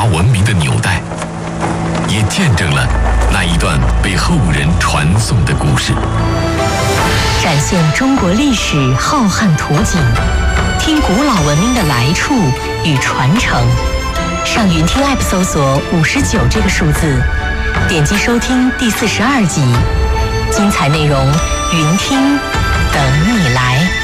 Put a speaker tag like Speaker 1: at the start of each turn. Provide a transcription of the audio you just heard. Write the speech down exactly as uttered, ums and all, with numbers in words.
Speaker 1: 华文明的纽带，也见证了那一段被后人传颂的故事。
Speaker 2: 展现中国历史浩瀚图景，听古老文明的来处与传承。上云听 App 搜索五十九这个数字，点击收听第四十二集，精彩内容云听等你来。